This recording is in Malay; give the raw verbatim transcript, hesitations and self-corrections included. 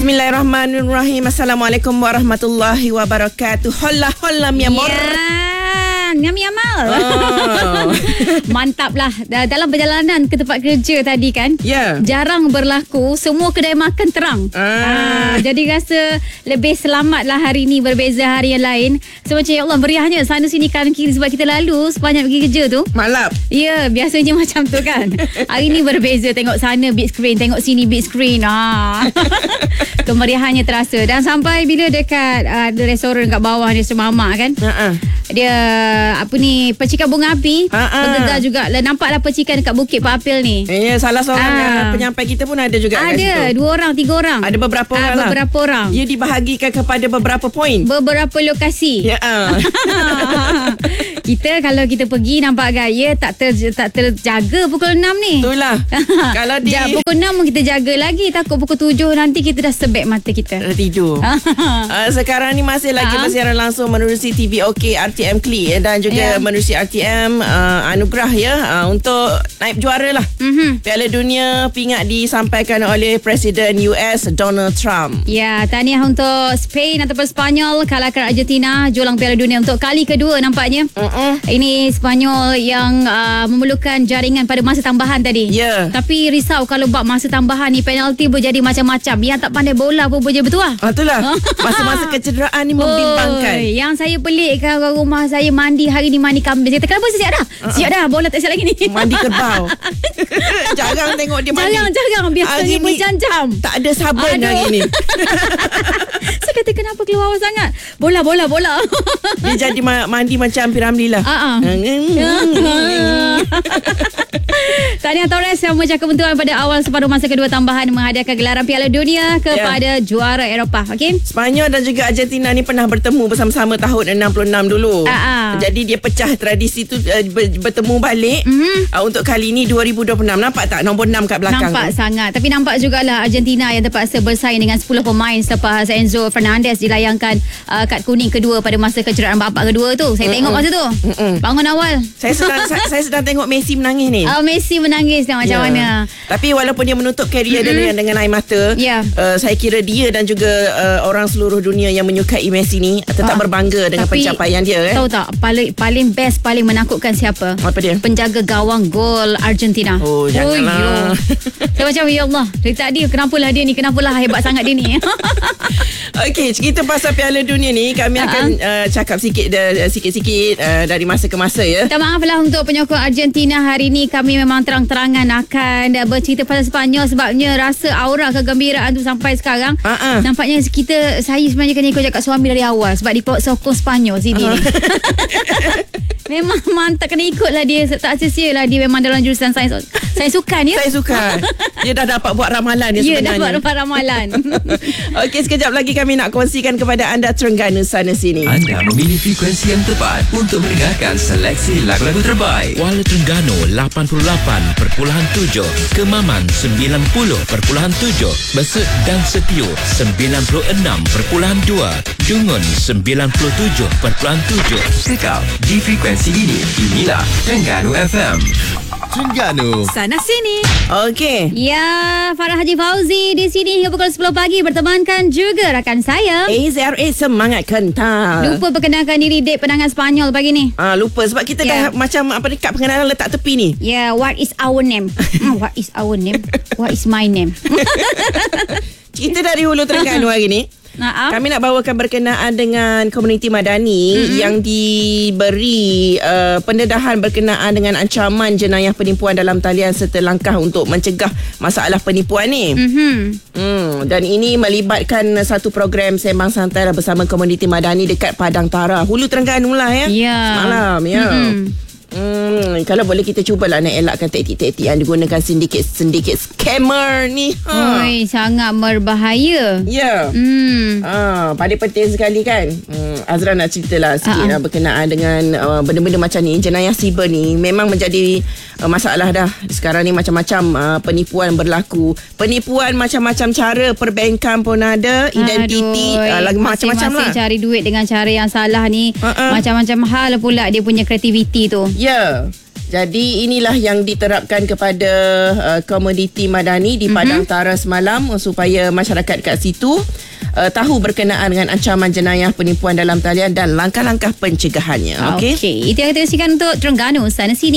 Bismillahirrahmanirrahim. Assalamualaikum warahmatullahi wabarakatuh. Hola hola mi amor. Yeah. Ngami amal. Oh. Mantap lah. Dalam perjalanan ke tempat kerja tadi kan, Ya. jarang berlaku semua kedai makan terang. Ah. Ah, jadi rasa lebih selamat lah hari ni berbeza hari yang lain. So macam ya Allah meriahnya sana sini kanan kiri sebab kita lalu sepanjang pergi kerja tu. Malap. Ya, biasanya macam tu kan. Hari ni berbeza, tengok sana big screen, tengok sini big screen. Ah. Kemeriahannya terasa. Dan sampai bila dekat uh, ada restoran kat bawah ni Semama kan. Ha-ha. Dia apa ni, percikan bunga api. Ha-ha. Bergegar juga. Nampaklah percikan dekat Bukit Pak Apil ni. Ya, salah seorang Ah. penyampai kita pun ada juga kat situ. Ada dua orang, tiga orang. Ada beberapa Ah, orang lah. beberapa orang. Ia dibahagikan kepada beberapa poin. Beberapa lokasi. Ya. ah. Kita kalau kita pergi nampak gaya tak ter, tak terjaga pukul enam ni. Itulah. Kalau di Ja, pukul enam pun kita jaga lagi. Takut pukul tujuh nanti kita dah sebek mata kita. Dah tidur. uh, sekarang ni masih lagi Ha? bersiaran langsung menerusi T V OK R T M Kli dan juga Ya. menerusi R T M uh, Anugerah ya uh, untuk naib juara lah. Mhm. Piala Dunia pingat disampaikan oleh Presiden U S Donald Trump. Ya, tahniah untuk Spain ataupun Spanyol kalahkan Argentina jualang Piala Dunia untuk kali kedua nampaknya. Uh-uh. Ini Spanyol yang uh, memerlukan jaringan pada masa tambahan tadi. Ya. Tapi risau kalau bab masa tambahan ni penalti berjadi macam-macam. Yang tak pandai bola pun boleh bertuah. Ah, itulah. Masa-masa kecederaan ni membimbangkan. Oi, yang saya pelik kan orang rumah saya mandi hari ni mandi kambing. Saya kata kenapa siap dah? Uh-uh. Siap dah, bola tak siap lagi ni. Mandi kerbau. Jarang tengok dia mandi. Jarang-jarang biasanya Hari ni berjam-jam. Tak ada sabun Aduh. hari ni. Saya kata kenapa keluar awal sangat? Bola, bola, bola. Dia jadi ma- mandi macam Piramli lah. Ah, ah. Tahniah Torres yang memecah kebentuan pada awal separuh masa kedua tambahan menghadiahkan gelaran Piala Dunia kepada yeah. juara Eropah. Okey. Spanyol dan juga Argentina ni pernah bertemu bersama-sama tahun enam puluh enam dulu. Ah, ah. Jadi dia pecah tradisi tu uh, ber- bertemu balik Mhm. uh, untuk kali ni dua ribu dua puluh enam. Nampak tak nombor enam kat belakang Nampak tu? sangat. Tapi nampak jugalah Argentina yang terpaksa bersaing dengan sepuluh pemain selepas Enzo Fernandez dilayangkan uh, kad kuning kedua pada masa kecederaan babak kedua tu. Saya tengok masa tu. Mm-mm. Bangun awal. Saya sedang saya, saya sedang tengok Messi menangis ni. Uh, Messi menangis dah macam Ya. mana. Tapi walaupun dia menutup karier dia dengan, dengan air mata, Ya. uh, saya kira dia dan juga uh, orang seluruh dunia yang menyukai Messi ni tetap Ah. berbangga dengan Tapi, pencapaian dia. Eh? Tahu tak paling paling best, paling menakutkan siapa? Apa dia? Penjaga gawang gol Argentina. Oh, janganlah. yo. Saya macam ya Allah, dari tadi kenapalah dia ni, kenapalah hebat sangat dia ni. Okey, cerita pasal Piala Dunia ni kami Ha-ha. akan uh, cakap sikit uh, sikit-sikit uh, dari masa ke masa ya. Minta maaf lah untuk penyokong Argentina. Hari ni kami memang terang-terangan akan uh, bercerita pasal Sepanyol sebabnya rasa aura kegembiraan tu sampai sekarang. Ha-ha. Nampaknya kita, saya sebenarnya kena ikut cakap suami dari awal sebab dia sokong Sepanyol sini ni. Memang mantap, kena ikut lah dia. Tak sia-sia lah dia memang dalam jurusan sains sains sukan ya. Saya suka. Dia dah dapat buat ramalan dia Ya, sebenarnya. dapat dapat ramalan. Okey, sekejap lagi kami nak kongsikan kepada anda Terengganu sana sini. Anda memilih frekuensi yang tepat untuk mendengarkan seleksi lagu-lagu terbaik. Kuala Terengganu lapan puluh lapan perpuluhan tujuh, Kemaman sembilan puluh perpuluhan tujuh, Besut dan Setiu sembilan puluh enam perpuluhan dua, Dungun sembilan puluh tujuh perpuluhan tujuh. Kekal di frekuensi ini. Inilah Terengganu F M. Terengganu. Sana sini. Okey. Ya, Farah Haji Fauzi di sini hingga pukul sepuluh pagi bertemankan juga rakan saya. A Z R A semangat kental. Lupa perkenalkan diri dek penangan Sepanyol pagi ni. Ah, lupa sebab kita Ya. dah macam apa ni, kad pengenalan letak tepi ni. Yeah, what is our name? Hmm, what is our name? What is my name? Kita dari Hulu Terengganu hari ni. Nah, Kami nak bawakan berkenaan dengan komuniti madani mm-hmm. yang diberi uh, pendedahan berkenaan dengan ancaman jenayah penipuan dalam talian serta langkah untuk mencegah masalah penipuan ni. mm-hmm. Hmm, dan ini melibatkan satu program sembang santai bersama komuniti madani dekat Padang Tara, Hulu Terengganu lah ya. Ya. Semalam ya. Mm-hmm. Hmm, kalau boleh kita cubalah nak elakkan taktik-taktik yang digunakan sindiket-sindiket scammer ni. Ha. Oi, sangat berbahaya. Ya. Hmm. Ah, paling penting sekali kan. Hmm, Azra nak ceritalah sikit Uh-uh. uh-uh. berkenaan dengan uh, benda-benda macam ni. Jenayah siber ni memang menjadi uh, masalah dah. Sekarang ni macam-macam uh, penipuan berlaku. Penipuan macam-macam cara, perbankan pun ada, identiti, uh, lagi macam-macam lah. Masing-masing cari duit dengan cara yang salah ni. Uh-uh. Macam-macam hal pula dia punya kreativiti tu. Ya. Jadi inilah yang diterapkan kepada uh, komuniti Madani di Padang mm-hmm. Tara semalam uh, supaya masyarakat kat situ uh, tahu berkenaan dengan ancaman jenayah penipuan dalam talian dan langkah-langkah pencegahannya. Okey. Okey, itu yang kita kongsikan untuk Terengganu sana sini.